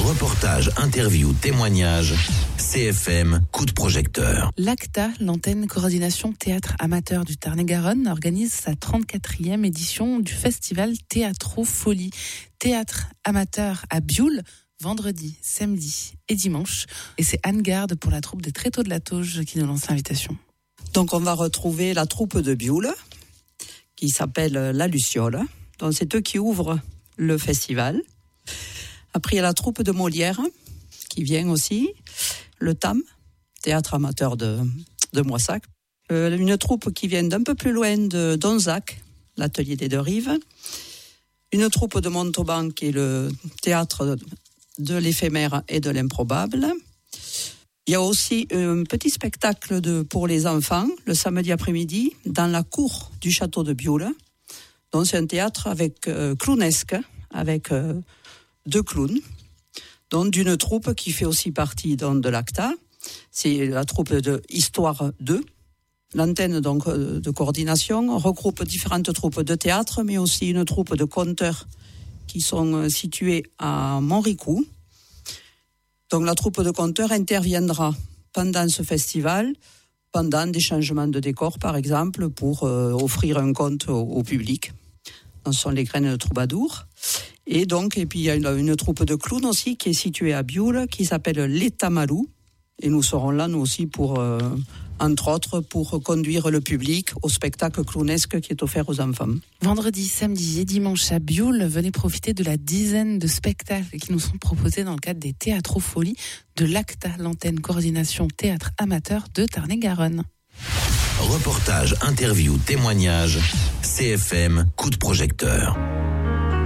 Reportage, interview, témoignage. CFM, coup de projecteur. L'ACTA, l'antenne coordination théâtre amateur du Tarn-et-Garonne, organise sa 34e édition du festival Théâtro-Folie. Théâtre amateur à Bioul, vendredi, samedi et dimanche. Et c'est Anne Garde pour la troupe des Tréteaux de la Tauge qui nous lance l'invitation. Donc on va retrouver la troupe de Bioul, qui s'appelle La Luciole. Donc c'est eux qui ouvrent le festival. Après, il y a la troupe de Molière, qui vient aussi. Le TAM, théâtre amateur de Moissac. Une troupe qui vient d'un peu plus loin de Donzac, l'atelier des Deux Rives. Une troupe de Montauban, qui est le théâtre de l'éphémère et de l'improbable. Il y a aussi un petit spectacle pour les enfants, le samedi après-midi, dans la cour du château de Bioul. Donc c'est un théâtre avec clownesque, avec 2 clowns, donc d'une troupe qui fait aussi partie de l'ACTA. C'est la troupe de Histoire 2. L'antenne donc de coordination regroupe différentes troupes de théâtre, mais aussi une troupe de conteurs qui sont situés à Montricou. Donc la troupe de conteurs interviendra pendant ce festival, pendant des changements de décor par exemple, pour offrir un conte au public. Ce sont les graines de troubadour. Et puis il y a une troupe de clowns aussi qui est située à Bioul, qui s'appelle Les Tamalous. Et nous serons là, nous aussi, pour, entre autres, pour conduire le public au spectacle clownesque qui est offert aux enfants. Vendredi, samedi et dimanche à Bioul, venez profiter de la dizaine de spectacles qui nous sont proposés dans le cadre des Théâtro-Folies de l'ACTA, l'antenne coordination théâtre amateur de Tarn-et-Garonne. Reportage, interview, témoignage. CFM, coup de projecteur.